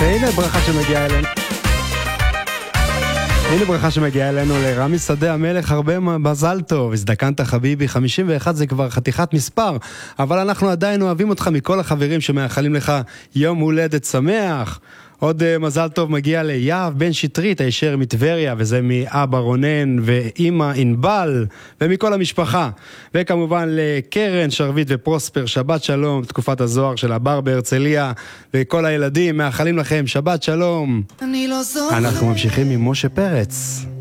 והנה ברכה שמגיעה אלינו. הנה ברכה שמגיעה אלינו לרמי שדה המלך, הרבה מזל טוב, הזדקנת חביבי, 51 זה כבר חתיכת מספר, אבל אנחנו עדיין אוהבים אותך מכל החברים שמאחלים לך יום הולדת שמח. עוד מזל טוב מגיע ליהב בן שטרית, הישר מטבריה, וזה מאבא רונן ואמא ענבל, ומכל המשפחה. וכמובן לקרן, שרבית ופרוספר, שבת שלום, תקופת הזוהר של הבר בהרצליה, וכל הילדים מאחלים לכם שבת שלום. אנחנו ממשיכים עם משה פרץ.